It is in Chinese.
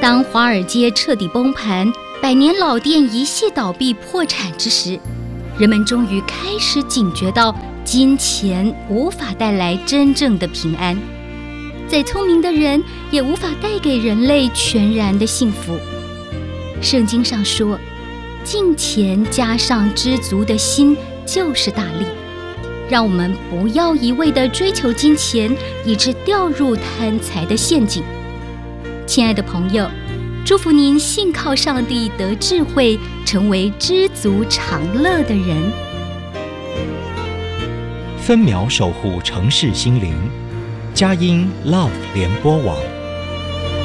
当华尔街彻底崩盘，百年老店一系倒闭破产之时，人们终于开始警觉到金钱无法带来真正的平安，再聪明的人也无法带给人类全然的幸福。圣经上说，敬钱加上知足的心就是大利。让我们不要一味地追求金钱，以致掉入贪财的陷阱。亲爱的朋友，祝福您信靠上帝得智慧，成为知足常乐的人。 分秒守护城市心灵，佳音 Love 联播网。